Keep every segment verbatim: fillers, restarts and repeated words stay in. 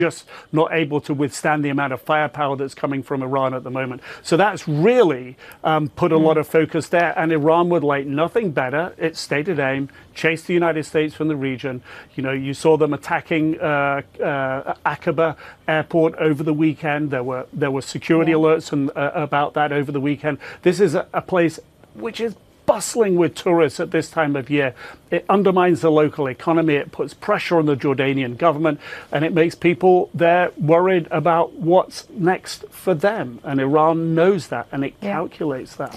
just not able to withstand the amount of firepower that's coming from Iran at the moment. So that's really um, put a lot of focus there. And Iran would like nothing better. Its stated aim, chase the United States from the region. You know, you saw them attacking uh, uh, Aqaba airport over the weekend. There were there were security yeah. alerts and, uh, about that over the weekend. This is a, a place which is bustling with tourists at this time of year. It undermines the local economy, it puts pressure on the Jordanian government, and it makes people there worried about what's next for them. And Iran knows that, and it yeah. calculates that.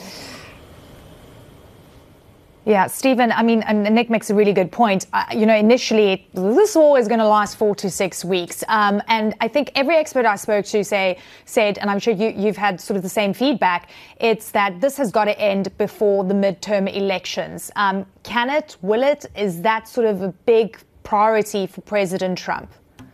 Yeah, Stephen, I mean, and Nick makes a really good point. Uh, you know, initially, this war is going to last four to six weeks. Um, and I think every expert I spoke to say, said, and I'm sure you, you've had sort of the same feedback, it's that this has got to end before the midterm elections. Um, can it? Will it? Is that sort of a big priority for President Trump?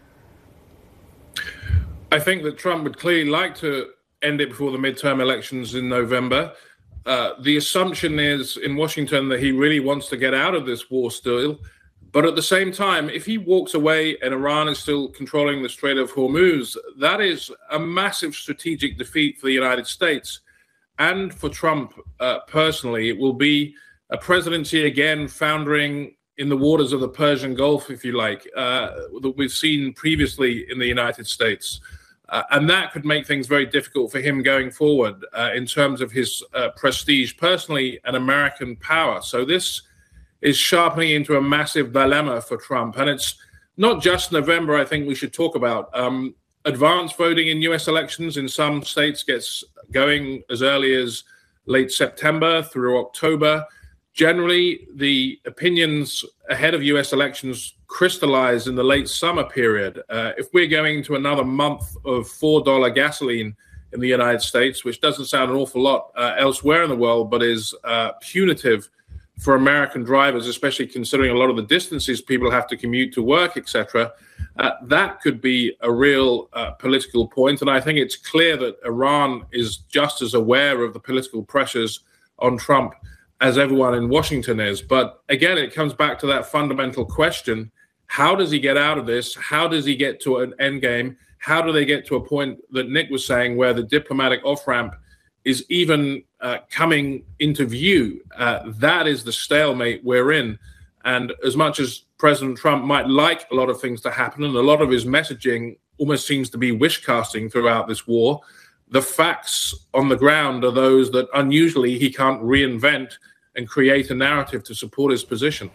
I think that Trump would clearly like to end it before the midterm elections in November. Uh, the assumption is in Washington that he really wants to get out of this war still. But at the same time, if he walks away and Iran is still controlling the Strait of Hormuz, that is a massive strategic defeat for the United States. And for Trump uh, personally, it will be a presidency again foundering in the waters of the Persian Gulf, if you like, uh, that we've seen previously in the United States. Uh, and that could make things very difficult for him going forward uh, in terms of his uh, prestige personally and American power. So this is sharpening into a massive dilemma for Trump. And it's not just November, I think we should talk about. Um, advanced voting in U S elections in some states gets going as early as late September through October. Generally, the opinions ahead of U S elections crystallize in the late summer period. Uh, if we're going to another month of four dollar gasoline in the United States, which doesn't sound an awful lot uh, elsewhere in the world, but is uh, punitive for American drivers, especially considering a lot of the distances people have to commute to work, et cetera, uh, that could be a real uh, political point. And I think it's clear that Iran is just as aware of the political pressures on Trump as everyone in Washington is. But again, it comes back to that fundamental question. How does he get out of this? How does he get to an end game? How do they get to a point that Nick was saying where the diplomatic off-ramp is even uh, coming into view? Uh, that is the stalemate we're in. And as much as President Trump might like a lot of things to happen, and a lot of his messaging almost seems to be wish casting throughout this war, the facts on the ground are those that unusually he can't reinvent and create a narrative to support his position.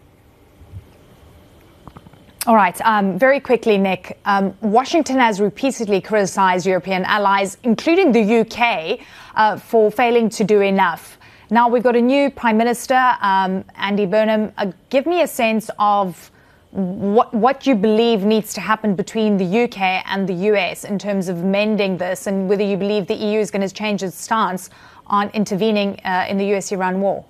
All right. Um, very quickly, Nick, um, Washington has repeatedly criticized European allies, including the U K, uh, for failing to do enough. Now we've got a new Prime Minister, um, Andy Burnham. Uh, give me a sense of what, what you believe needs to happen between the U K and the U S in terms of mending this, and whether you believe the E U is going to change its stance on intervening uh, in the U S Iran war.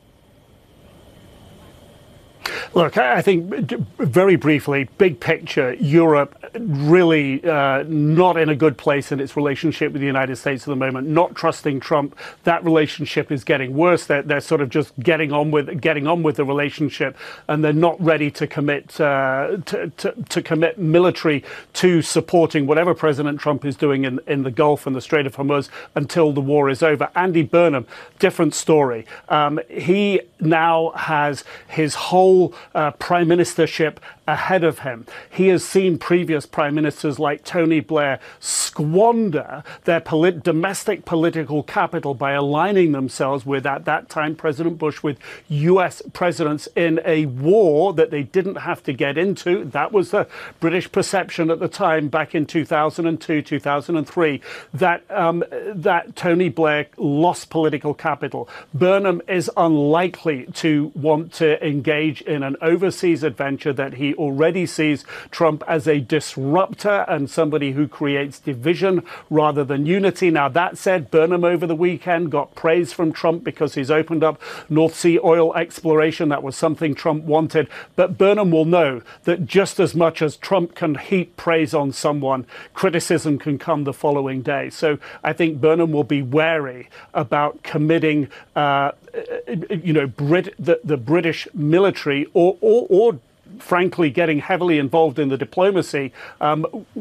Look, I think very briefly, big picture, Europe really uh, not in a good place in its relationship with the United States at the moment, not trusting Trump. That relationship is getting worse. They're, they're sort of just getting on with getting on with the relationship, and they're not ready to commit uh, to, to, to commit military to supporting whatever President Trump is doing in, in the Gulf and the Strait of Hormuz until the war is over. Andy Burnham, different story. Um, he now has his whole uh, prime ministership ahead of him. He has seen previous prime ministers like Tony Blair squander their polit- domestic political capital by aligning themselves with, at that time, President Bush, with U S presidents in a war that they didn't have to get into. That was the British perception at the time, back in two thousand two, two thousand three, that, um, that Tony Blair lost political capital. Burnham is unlikely to want to engage in an overseas adventure that he already sees Trump as a disruptor and somebody who creates division rather than unity. Now, that said, Burnham over the weekend got praise from Trump because he's opened up North Sea oil exploration. That was something Trump wanted. But Burnham will know that just as much as Trump can heap praise on someone, criticism can come the following day. So I think Burnham will be wary about committing, uh, you know, Brit- the, the British military or, or, or frankly, getting heavily involved in the diplomacy. Um,